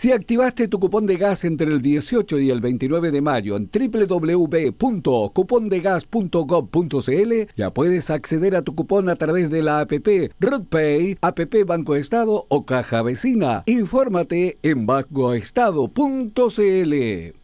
Si activaste tu cupón de gas entre el 18 y el 29 de mayo en www.cupondegas.gov.cl, ya puedes acceder a tu cupón a través de la APP RoadPay, APP Banco Estado o Caja Vecina. Infórmate en bancoestado.cl.